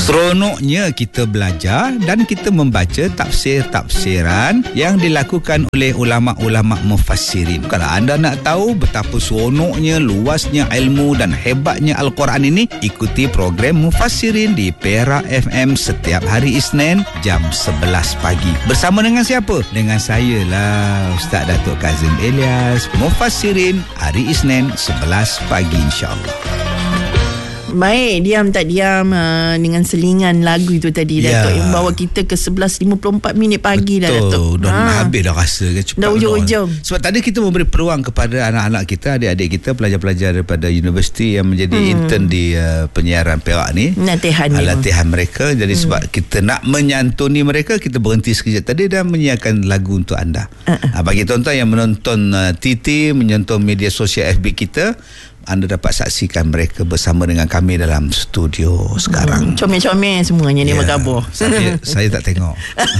Seronoknya kita belajar dan kita membaca tafsir-tafsiran yang dilakukan oleh ulama-ulama mufassirin. Kalau anda nak tahu betapa seronoknya, luasnya ilmu dan hebatnya Al-Quran ini, ikuti program Mufassirin di Perak FM setiap hari Isnin jam 11 pagi. Bersama dengan siapa? Dengan saya lah, Ustaz Datuk Kazim Elias. Mufassirin hari Isnin 11 pagi insya-Allah. Baik, diam tak diam dengan selingan lagu itu tadi, Datuk, yang bawa kita ke 11.54 pagi. Dah, Datuk. Dah habis dah rasa ke cepat. Dah ujung-ujung. Sebab tadi kita memberi peluang kepada anak-anak kita, adik-adik kita, pelajar-pelajar daripada universiti yang menjadi intern di penyiaran Perak ni. Latihan mereka. Jadi sebab kita nak menyantuni mereka, kita berhenti sekejap tadi dan menyiarkan lagu untuk anda. Bagi tuan-tuan yang menonton TT, menonton media sosial FB kita, anda dapat saksikan mereka bersama dengan kami dalam studio sekarang. Comel-comel semuanya ni berkabur. Saya tak tengok.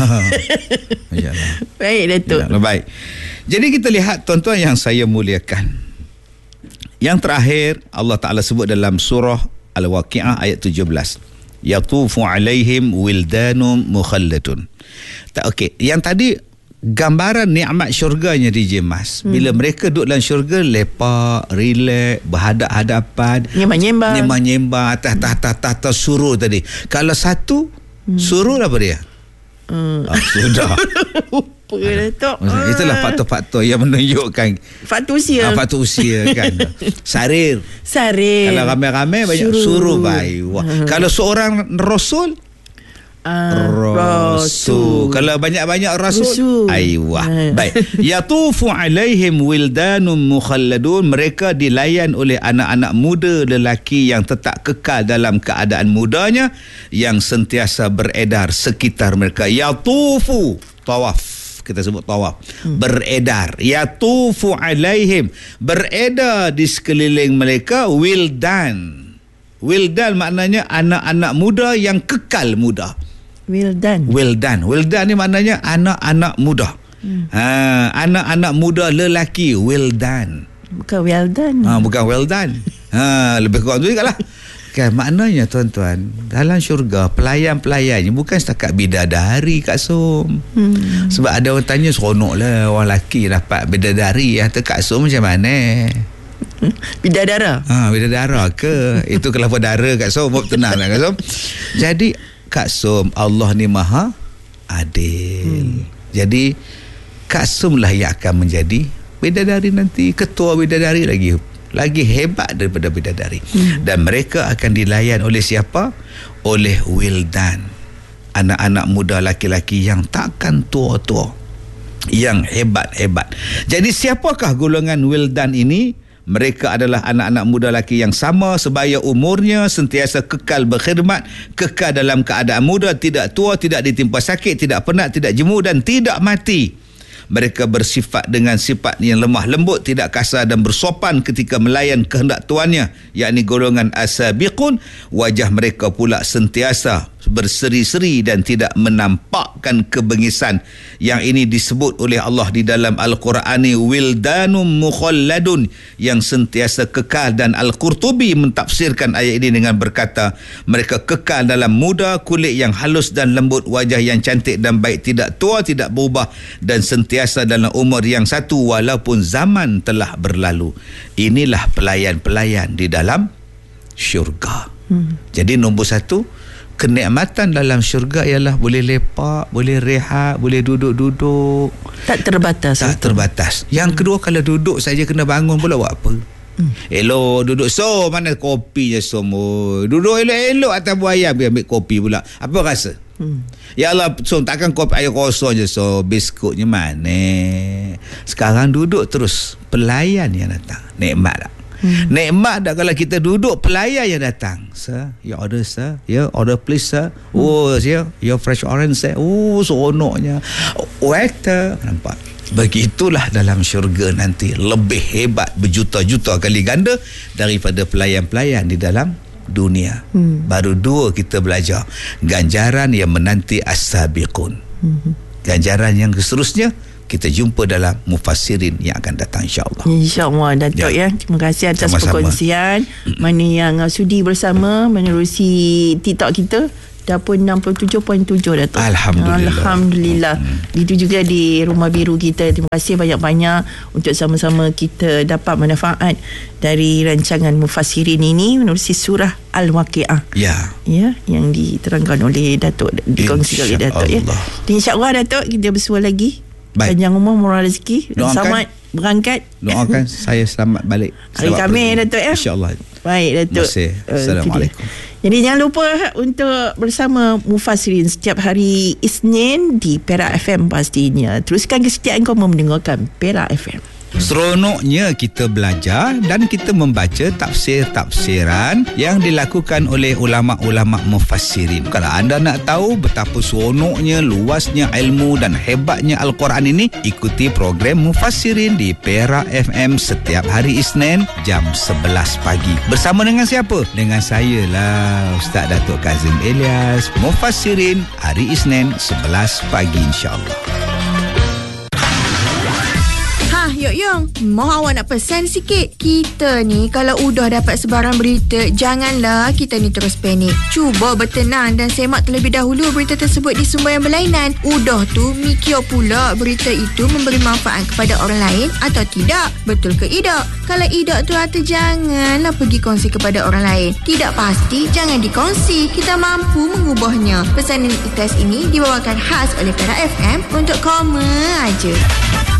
Baik, Datuk. Baik. Jadi kita lihat tuan-tuan yang saya muliakan. Yang terakhir Allah Ta'ala sebut dalam surah Al-Waqi'ah ayat 17. Yatufu alaihim wildanum mukhalladun. Okey, yang tadi gambaran nikmat syurganya DJ Mas. Bila mereka duduk dalam syurga, lepak, relax, berhadap-hadapan, nyembah-nyembah atas surur tadi. Kalau satu surur apa dia? Sudah. Itulah faktor-faktor yang menunjukkan faktor usia kan. Sarir. Kalau ramai-ramai banyak surur baik. Kalau seorang rasul, Rasul. Kalau banyak-banyak rasul, aiwah. Baik. Yatufu alaihim wildanum mukhalladun. Mereka dilayan oleh anak-anak muda lelaki yang tetap kekal dalam keadaan mudanya, yang sentiasa beredar sekitar mereka. Yatufu, tawaf, kita sebut tawaf, beredar. Yatufu alaihim, beredar di sekeliling mereka, wildan. Wildan maknanya anak-anak muda yang kekal muda. Wildan ni maknanya anak-anak muda. Anak-anak muda lelaki, wildan. Bukan weldan. Bukan weldan. Lebih kurang tu jugalah. Kan maknanya tuan-tuan, dalam syurga pelayan-pelayannya bukan setakat bidadari, Kak Som. Sebab ada orang tanya, seronoklah orang lelaki dapat bidadari, Kak Som macam mana? Bidadara. Bidadara ke? Itu kelapa dara, Kak Som. Tenang lah, Kak Som. Jadi Kak Som, Allah ni maha adil. Jadi Kak Som lah yang akan menjadi bidadari nanti, ketua bidadari lagi hebat daripada bidadari. Dan mereka akan dilayan oleh siapa? Oleh wildan, anak-anak muda laki-laki yang takkan tua-tua, yang hebat-hebat. Jadi siapakah golongan wildan ini? Mereka adalah anak-anak muda lelaki yang sama sebaya umurnya, sentiasa kekal berkhidmat, kekal dalam keadaan muda, tidak tua, tidak ditimpa sakit, tidak penat, tidak jemu dan tidak mati. Mereka bersifat dengan sifat yang lemah lembut, tidak kasar dan bersopan ketika melayan kehendak tuannya, yakni golongan as-sabiqun. Wajah mereka pula sentiasa berseri-seri dan tidak menampakkan kebengisan. Yang ini disebut oleh Allah di dalam Al-Quran, wildanum mukhalladun, yang sentiasa kekal. Dan Al-Qurtubi mentafsirkan ayat ini dengan berkata, mereka kekal dalam muda, kulit yang halus dan lembut, wajah yang cantik dan baik, tidak tua, tidak berubah, dan sentiasa dalam umur yang satu walaupun zaman telah berlalu. Inilah pelayan-pelayan di dalam syurga. Jadi nombor satu, kenikmatan dalam syurga ialah boleh lepak, boleh rehat, boleh duduk-duduk. Tak terbatas. Yang kedua, kalau duduk saja kena bangun pula buat apa? Elok duduk, so mana kopi je semua. Duduk elok-elok atas buaya, ambil kopi pula. Apa rasa? Ya Allah, so takkan kopi air kosong je, so biskutnya mana? Sekarang duduk terus, pelayan yang datang. Nikmat tak? Nikmat tak kalau kita duduk, pelayan yang datang. Sir, your order, sir. Yeah, order please, sir. Oh, sir, your fresh orange, sir. Oh, seronoknya. Waiter, nampak? Begitulah dalam syurga nanti, lebih hebat berjuta-juta kali ganda daripada pelayan-pelayan di dalam dunia. Baru dua kita belajar ganjaran yang menanti as-sabiqun. Ganjaran yang seterusnya kita jumpa dalam Mufassirin yang akan datang, insya-Allah. Insya-Allah, Datuk ya. Terima kasih atas perkongsian. Mana yang sudi bersama menerusi TikTok kita, dah pun 67.7 Datuk. Alhamdulillah. Itu juga di Rumah Biru kita. Terima kasih banyak-banyak untuk sama-sama kita dapat manfaat dari rancangan Mufassirin ini menerusi surah Al-Waqiah. Ya, yang diterangkan oleh Datuk, dikongsi oleh Datuk ya. InsyaAllah Datuk, kita bersua lagi. Panjang umur, murah rezeki, selamat berangkat. Doakan saya selamat balik hari Khamis Datuk ya. InsyaAllah. Baik Datuk. Assalamualaikum. Jadi jangan lupa untuk bersama Mufassirin setiap hari Isnin di Perak FM pastinya. Teruskan kesetiaan kau mendengarkan Perak FM. Seronoknya kita belajar dan kita membaca tafsir-tafsiran yang dilakukan oleh ulama-ulama mufassirin. Kalau anda nak tahu betapa seronoknya, luasnya ilmu dan hebatnya Al-Quran ini, ikuti program Mufassirin di Perak FM setiap hari Isnin jam 11 pagi. Bersama dengan siapa? Dengan saya lah, Ustaz Datuk Kazim Elias. Mufassirin hari Isnin 11 pagi insya-Allah. Yung, mau awak nak pesan sikit. Kita ni kalau udah dapat sebarang berita, janganlah kita ni terus panik. Cuba bertenang dan semak terlebih dahulu berita tersebut di sumber yang berlainan. Udah tu mikir pula berita itu memberi manfaat kepada orang lain atau tidak. Betul ke tidak? Kalau tidak tu hati janganlah pergi kongsi kepada orang lain. Tidak pasti jangan dikongsi. Kita mampu mengubahnya. Pesanan ikhlas ini dibawakan khas oleh Perak FM untuk koma aja.